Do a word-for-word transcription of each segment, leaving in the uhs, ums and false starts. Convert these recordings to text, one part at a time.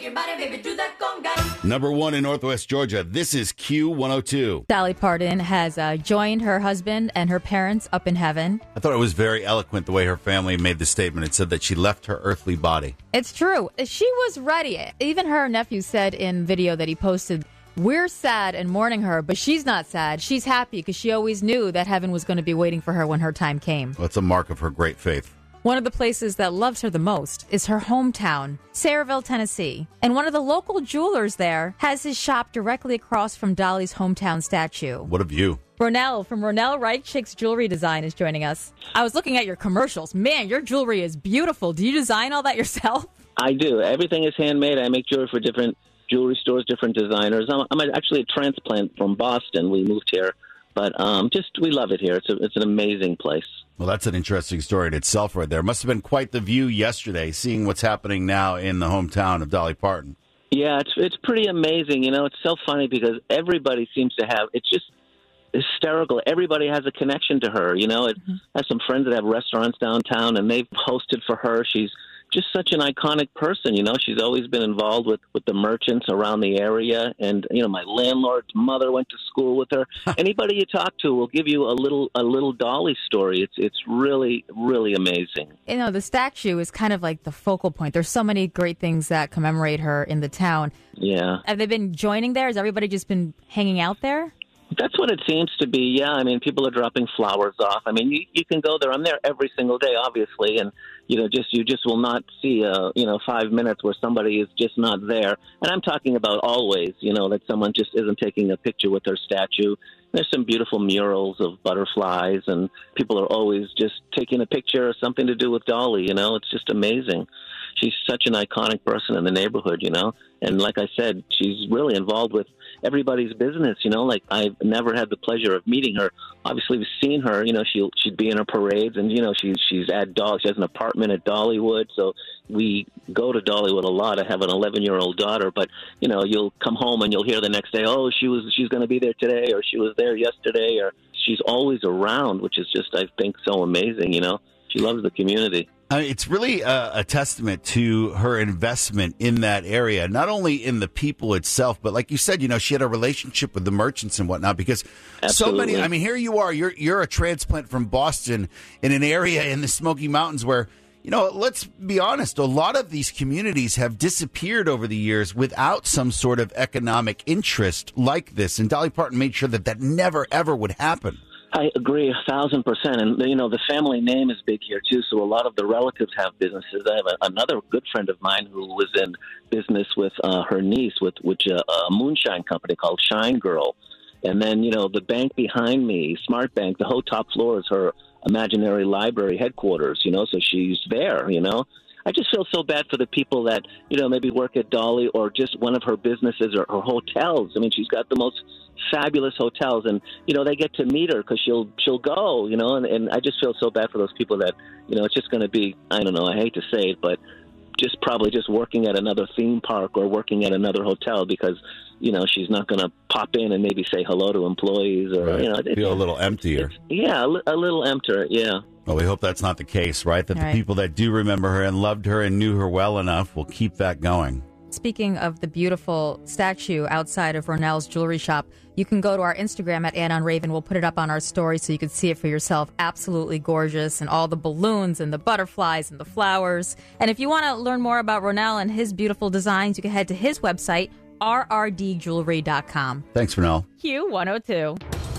Everybody, baby, do that conga. Number one in Northwest Georgia, this is Q one oh two. Dolly Parton has uh, joined her husband and her parents up in heaven. I thought it was very eloquent the way her family made the statement. It said that she left her earthly body. It's true. She was ready. Even her nephew said in video that he posted, we're sad and mourning her, but she's not sad. She's happy because she always knew that heaven was going to be waiting for her when her time came. Well, it's a mark of her great faith. One of the places that loves her the most is her hometown, Sayreville, Tennessee. And one of the local jewelers there has his shop directly across from Dolly's hometown statue. What a view. Ronell from Ronell Right Chicks Jewelry Design is joining us. I was looking at your commercials. Man, your jewelry is beautiful. Do you design all that yourself? I do. Everything is handmade. I make jewelry for different jewelry stores, different designers. I'm, I'm actually a transplant from Boston. We moved here. But um, just, we love it here. It's a, it's an amazing place. Well, that's an interesting story in itself right there. Must have been quite the view yesterday, seeing what's happening now in the hometown of Dolly Parton. Yeah, it's it's pretty amazing. You know, it's so funny because everybody seems to have, it's just hysterical. Everybody has a connection to her. You know, it, mm-hmm. I have some friends that have restaurants downtown, and they've hosted for her. She's just such an iconic person, you know. She's always been involved with, with the merchants around the area. And, you know, my landlord's mother went to school with her. Anybody you talk to will give you a little a little Dolly story. It's it's really, really amazing. You know, the statue is kind of like the focal point. There's so many great things that commemorate her in the town. Yeah. Have they been joining there? Has everybody just been hanging out there? That's what it seems to be, yeah. I mean, people are dropping flowers off. I mean, you, you can go there. I'm there every single day, obviously, and, you know, just you just will not see, uh, you know, five minutes where somebody is just not there. And I'm talking about always, you know, that someone just isn't taking a picture with her statue. There's some beautiful murals of butterflies, and people are always just taking a picture or something to do with Dolly, you know. It's just amazing. She's such an iconic person in the neighborhood, you know. And like I said, she's really involved with everybody's business, you know. Like, I've never had the pleasure of meeting her. Obviously, we've seen her, you know, she'll, she'd be in her parades, and, you know, she's, she's at Dolly. She has an apartment at Dollywood, so we go to Dollywood a lot. I have an eleven-year-old daughter, but, you know, you'll come home and you'll hear the next day, oh, she was she's going to be there today, or she was there yesterday, or she's always around, which is just, I think, so amazing, you know. She loves the community. I mean, it's really a, a testament to her investment in that area, not only in the people itself, but like you said, you know, she had a relationship with the merchants and whatnot, because Absolutely. so many, I mean, here you are, you're, you're a transplant from Boston in an area in the Smoky Mountains where, you know, let's be honest, a lot of these communities have disappeared over the years without some sort of economic interest like this. And Dolly Parton made sure that that never, ever would happen. I agree a thousand percent. And, you know, the family name is big here, too. So a lot of the relatives have businesses. I have a, another good friend of mine who was in business with uh, her niece, with which uh, a moonshine company called Shine Girl. And then, you know, the bank behind me, Smart Bank, the whole top floor is her imaginary library headquarters, you know, so she's there, you know. I just feel so bad for the people that, you know, maybe work at Dolly or just one of her businesses or her hotels. I mean, she's got the most fabulous hotels, and, you know, they get to meet her because she'll she'll go, you know, and, and I just feel so bad for those people that, you know, it's just going to be, I don't know, I hate to say it, but just probably just working at another theme park or working at another hotel because, you know, she's not going to pop in and maybe say hello to employees or, right. you know. It, feel a little emptier. Yeah, a, li- a little emptier, yeah. Well, we hope that's not the case, right? That All the right. people that do remember her and loved her and knew her well enough will keep that going. Speaking of the beautiful statue outside of Ronell's jewelry shop, you can go to our Instagram at Ann on Raven. We'll put it up on our story so you can see it for yourself. Absolutely gorgeous, and all the balloons and the butterflies and the flowers. And if you want to learn more about Ronell and his beautiful designs, you can head to his website, r r d jewelry dot com. Thanks, Ronell. Q one oh two.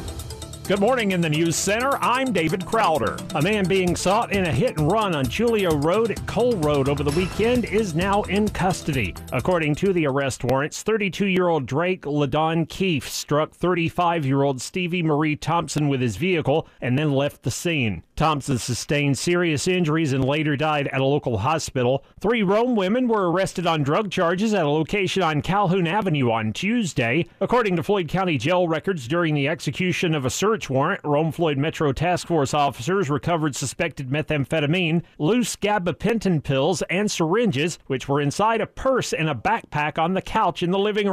Good morning in the News Center. I'm David Crowder. A man being sought in a hit and run on Julio Road at Cole Road over the weekend is now in custody. According to the arrest warrants, thirty-two-year-old Drake LaDon Keefe struck thirty-five-year-old Stevie Marie Thompson with his vehicle and then left the scene. Thompson sustained serious injuries and later died at a local hospital. Three Rome women were arrested on drug charges at a location on Calhoun Avenue on Tuesday. According to Floyd County jail records, during the execution of a search warrant, Rome Floyd Metro Task Force officers recovered suspected methamphetamine, loose gabapentin pills, and syringes, which were inside a purse and a backpack on the couch in the living room.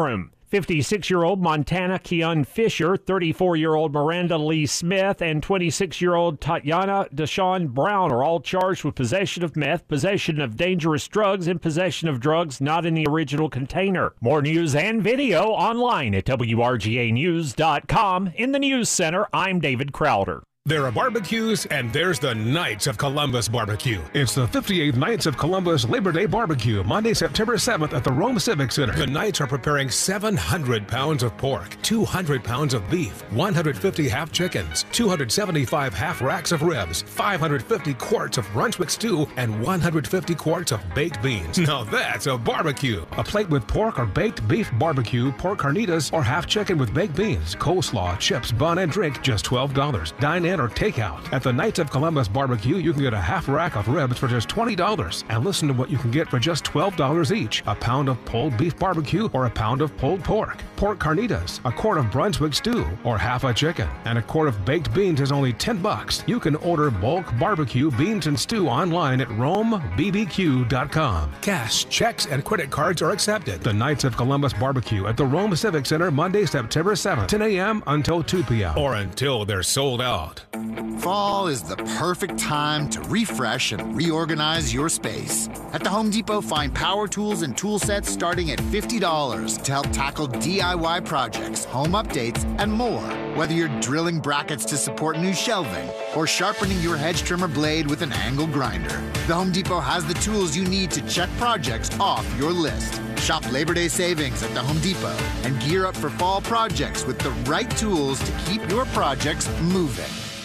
fifty-six-year-old Montana Keon Fisher, thirty-four-year-old Miranda Lee Smith, and twenty-six-year-old Tatiana Deshawn Brown are all charged with possession of meth, possession of dangerous drugs, and possession of drugs not in the original container. More news and video online at W R G A news dot com. In the News Center, I'm David Crowder. There are barbecues, and there's the Knights of Columbus Barbecue. It's the fifty-eighth Knights of Columbus Labor Day Barbecue, Monday, September seventh at the Rome Civic Center. The Knights are preparing seven hundred pounds of pork, two hundred pounds of beef, one hundred fifty half chickens, two hundred seventy-five half racks of ribs, five hundred fifty quarts of Brunswick stew, and one hundred fifty quarts of baked beans. Now that's a barbecue. A plate with pork or baked beef barbecue, pork carnitas, or half chicken with baked beans, coleslaw, chips, bun, and drink, just twelve dollars. Dine in or takeout. At the Knights of Columbus Barbecue, you can get a half rack of ribs for just twenty dollars. And listen to what you can get for just twelve dollars each. A pound of pulled beef barbecue or a pound of pulled pork. Pork carnitas, a quart of Brunswick stew, or half a chicken. And a quart of baked beans is only ten bucks. You can order bulk barbecue beans and stew online at Rome B B Q dot com. Cash, checks, and credit cards are accepted. The Knights of Columbus Barbecue at the Rome Civic Center, Monday, September seventh, ten a.m. until two p.m. Or until they're sold out. Fall is the perfect time to refresh and reorganize your space. At the Home Depot, find power tools and tool sets starting at fifty dollars to help tackle D I Y projects, home updates, and more. Whether you're drilling brackets to support new shelving or sharpening your hedge trimmer blade with an angle grinder, the Home Depot has the tools you need to check projects off your list. Shop Labor Day savings at the Home Depot and gear up for fall projects with the right tools to keep your projects moving.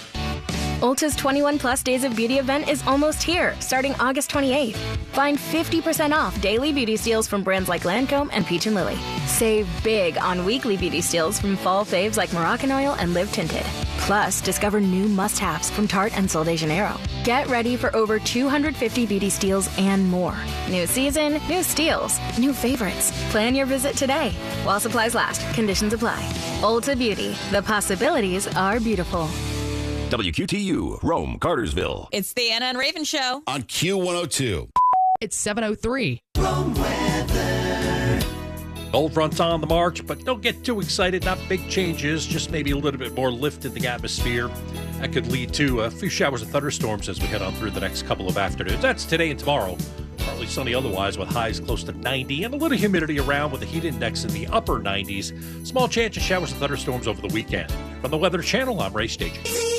Ulta's twenty-one plus Days of Beauty event is almost here, starting August twenty-eighth. Find fifty percent off daily beauty steals from brands like Lancome and Peach and Lily. Save big on weekly beauty steals from fall faves like Moroccan Oil and Live Tinted. Plus, discover new must-haves from Tarte and Sol de Janeiro. Get ready for over two hundred fifty beauty steals and more. New season, new steals, new favorites. Plan your visit today. While supplies last, conditions apply. Ulta Beauty. The possibilities are beautiful. W Q T U, Rome, Cartersville. It's the Anna and Raven Show. On Q one oh two. It's seven oh three. Rome weather. Cold fronts on the march, but don't get too excited. Not big changes, just maybe a little bit more lift in the atmosphere. That could lead to a few showers and thunderstorms as we head on through the next couple of afternoons. That's today and tomorrow. Partly sunny otherwise with highs close to ninety and a little humidity around with the heat index in the upper nineties. Small chance of showers and thunderstorms over the weekend. From the Weather Channel, I'm Ray Stagey.